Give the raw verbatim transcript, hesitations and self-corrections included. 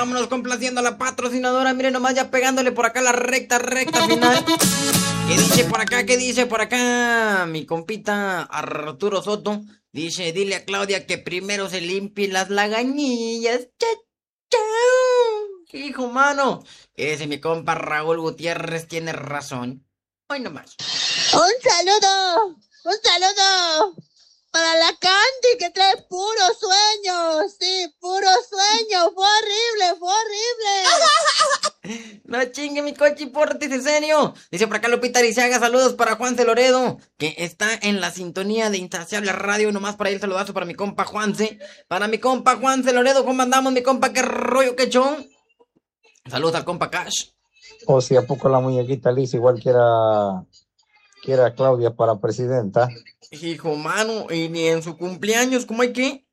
vámonos complaciendo a la patrocinadora. Miren nomás, ya pegándole por acá la recta, recta final. ¿Qué dice por acá? ¿Qué dice por acá? Mi compita Arturo Soto dice, dile a Claudia que primero se limpie las lagañillas. ¡Chao! ¡Chao! Hijo, mano. Ese mi compa Raúl Gutiérrez tiene razón. Hoy nomás. Un saludo, un saludo para la Candy que trae puros sueños. Sí, puros sueños. Fue horrible, fue horrible. No chingue mi coche, pórtese en serio. Dice por acá Lupita Arizaga, saludos para Juanse Loredo, que está en la sintonía de Insaciable Radio. Nomás para ir saludazo para mi compa Juanse. Para mi compa Juanse Loredo, ¿cómo andamos, mi compa? ¿Qué rollo, qué chon? Saludos al compa Cash. O si a poco la muñequita Liz igual quiera, quiera Claudia para presidenta. Hijo, mano, y ni en su cumpleaños, ¿cómo hay que?